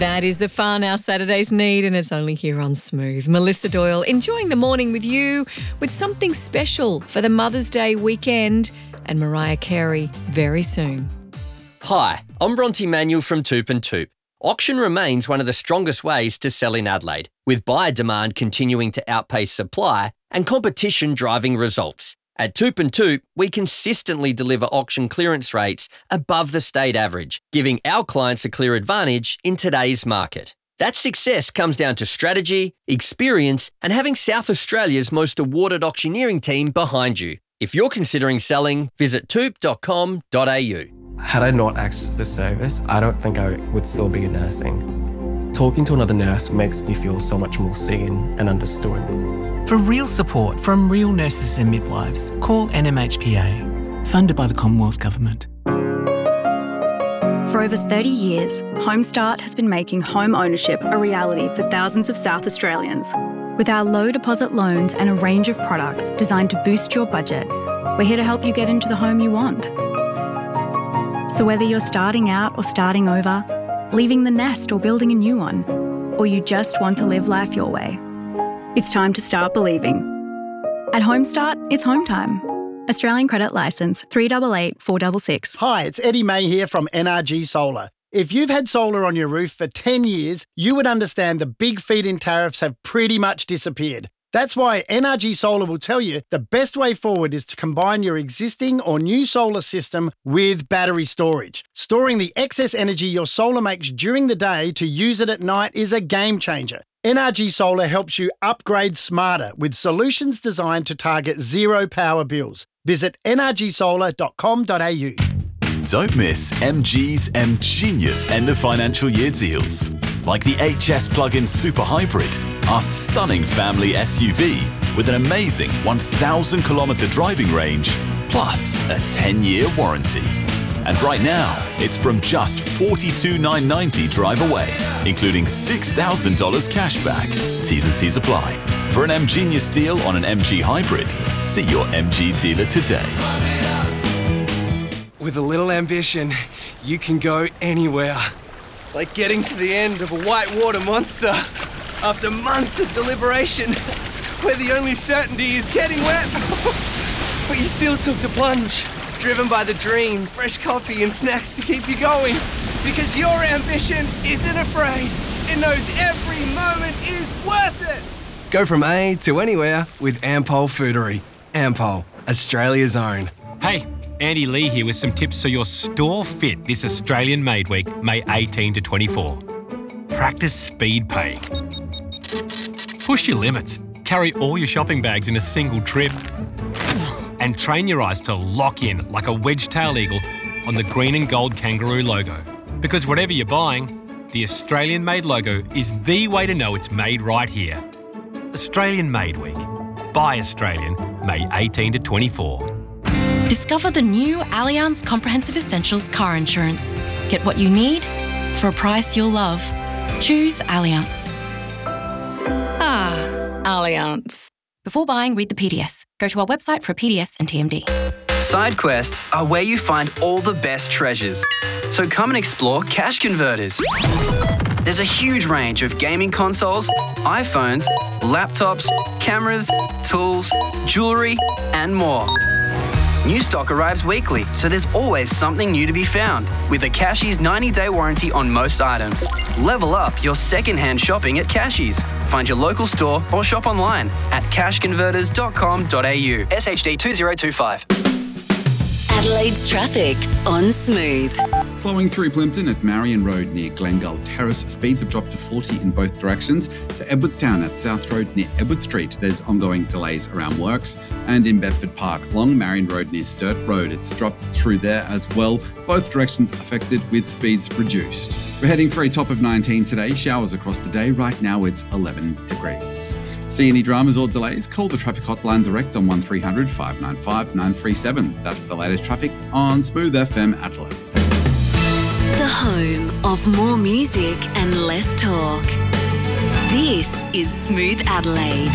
That is the fun our Saturdays need, and it's only here on Smooth. Melissa Doyle enjoying the morning with you with something special for the Mother's Day weekend, and Mariah Carey very soon. Hi, I'm Bronte Manuel from Toop and Toop. Auction remains one of the strongest ways to sell in Adelaide, with buyer demand continuing to outpace supply and competition driving results. At Toop and Toop, we consistently deliver auction clearance rates above the state average, giving our clients a clear advantage in today's market. That success comes down to strategy, experience, and having South Australia's most awarded auctioneering team behind you. If you're considering selling, visit toop.com.au. Had I not accessed this service, I don't think I would still be nursing. Talking to another nurse makes me feel so much more seen and understood. For real support from real nurses and midwives, call NMHPA, funded by the Commonwealth Government. For over 30 years, HomeStart has been making home ownership a reality for thousands of South Australians. With our low deposit loans and a range of products designed to boost your budget, we're here to help you get into the home you want. So whether you're starting out or starting over, leaving the nest or building a new one, or you just want to live life your way, it's time to start believing. At HomeStart, it's home time. Australian Credit Licence 388 466. Hi, it's Eddie May here from NRG Solar. If you've had solar on your roof for 10 years, you would understand the big feed-in tariffs have pretty much disappeared. That's why NRG Solar will tell you the best way forward is to combine your existing or new solar system with battery storage. Storing the excess energy your solar makes during the day to use it at night is a game changer. NRG Solar helps you upgrade smarter with solutions designed to target zero power bills. Visit nrgsolar.com.au. Don't miss MG's M-Genius end of financial year deals. Like the HS Plug-in Super Hybrid, our stunning family SUV with an amazing 1,000 kilometre driving range, plus a 10-year warranty. And right now, it's from just $42,990 drive away, including $6,000 cash back. T's and C's apply. For an M-Genius deal on an MG Hybrid, see your MG dealer today. With a little ambition, you can go anywhere. Like getting to the end of a whitewater monster after months of deliberation, where the only certainty is getting wet. But you still took the plunge, driven by the dream, fresh coffee and snacks to keep you going. Because your ambition isn't afraid. It knows every moment is worth it. Go from A to anywhere with Ampol Foodery. Ampol, Australia's own. Hey, Andy Lee here with some tips so your store fit this Australian Made Week, May 18 to 24. Practice speed paying. Push your limits. Carry all your shopping bags in a single trip. And train your eyes to lock in like a wedge-tail eagle on the green and gold kangaroo logo. Because whatever you're buying, the Australian Made logo is the way to know it's made right here. Australian Made Week. Buy Australian, May 18 to 24. Discover the new Allianz Comprehensive Essentials car insurance. Get what you need for a price you'll love. Choose Allianz. Allianz. Before buying, read the PDS. Go to our website for a PDS and TMD. Side quests are where you find all the best treasures. So come and explore Cash Converters. There's a huge range of gaming consoles, iPhones, laptops, cameras, tools, jewellery, and more. New stock arrives weekly, so there's always something new to be found. With a Cashies 90-day warranty on most items. Level up your second-hand shopping at Cashies. Find your local store or shop online at cashconverters.com.au. SHD 2025. Adelaide's traffic on Smooth. Flowing through Plympton at Marion Road near Glengall Terrace, speeds have dropped to 40 in both directions. To Edwardstown at South Road near Edward Street, there's ongoing delays around works. And in Bedford Park, along Marion Road near Sturt Road, it's dropped through there as well. Both directions affected with speeds reduced. We're heading for a top of 19 today. Showers across the day. Right now it's 11 degrees. See any dramas or delays? Call the traffic hotline direct on 1300 595 937. That's the latest traffic on Smooth FM Adelaide. The home of more music and less talk. This is Smooth Adelaide.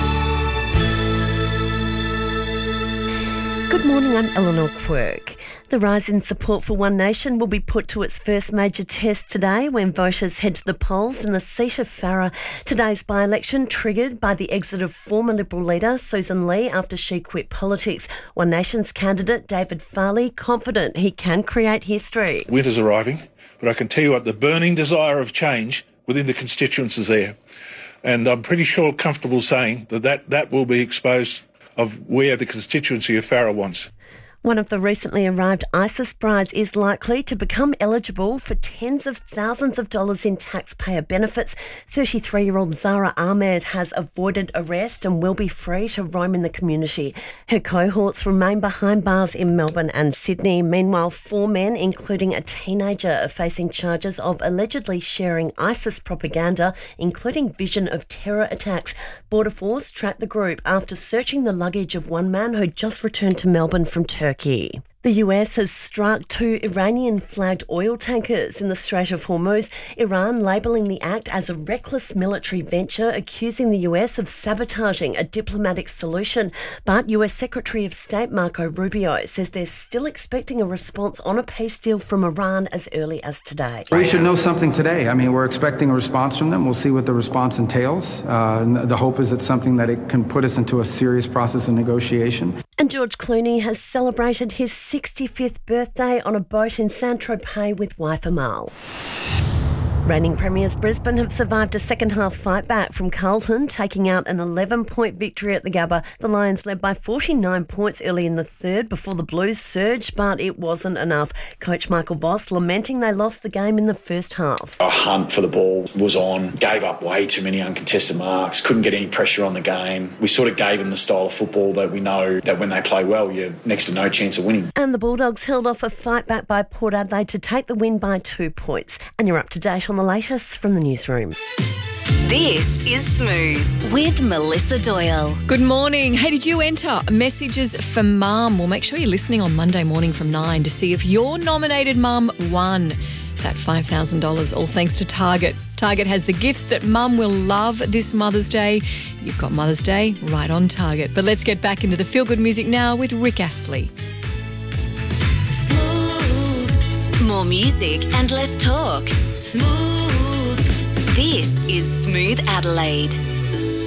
Good morning, I'm Eleanor Quirk. The rise in support for One Nation will be put to its first major test today when voters head to the polls in the seat of Farrer. Today's by-election triggered by the exit of former Liberal leader Susan Lee after she quit politics. One Nation's candidate David Farley confident he can create history. Winter's arriving, but I can tell you what, the burning desire of change within the constituents is there. And I'm pretty sure comfortable saying that will be exposed of where the constituency of Farrer wants. One of the recently arrived ISIS brides is likely to become eligible for tens of thousands of dollars in taxpayer benefits. 33-year-old Zara Ahmed has avoided arrest and will be free to roam in the community. Her cohorts remain behind bars in Melbourne and Sydney. Meanwhile, 4 men, including a teenager, are facing charges of allegedly sharing ISIS propaganda, including vision of terror attacks. Border Force tracked the group after searching the luggage of one man who just returned to Melbourne from Turkey. The US has struck 2 Iranian-flagged oil tankers in the Strait of Hormuz, Iran labelling the act as a reckless military venture, accusing the US of sabotaging a diplomatic solution. But US Secretary of State Marco Rubio says they're still expecting a response on a peace deal from Iran as early as today. We should know something today. I mean, we're expecting a response from them. We'll see what the response entails. The hope is it's something that it can put us into a serious process of negotiation. And George Clooney has celebrated his 65th birthday on a boat in Saint-Tropez with wife Amal. Reigning premiers Brisbane have survived a second-half fight back from Carlton, taking out an 11-point victory at the Gabba. The Lions led by 49 points early in the third before the Blues surged, but it wasn't enough. Coach Michael Voss lamenting they lost the game in the first half. A hunt for the ball was on, gave up way too many uncontested marks, couldn't get any pressure on the game. We sort of gave them the style of football that we know that when they play well, you're next to no chance of winning. And the Bulldogs held off a fight back by Port Adelaide to take the win by 2 points. And you're up to date on the latest from the newsroom. This is Smooth with Melissa Doyle. Good morning. Hey, did you enter Messages for Mum? Well, make sure you're listening on Monday morning from 9 to see if your nominated mum won that $5,000, all thanks to Target. Target has the gifts that mum will love this Mother's Day. You've got Mother's Day right on Target. But let's get back into the feel-good music now with Rick Astley. More music and less talk. Smooth. This is Smooth Adelaide.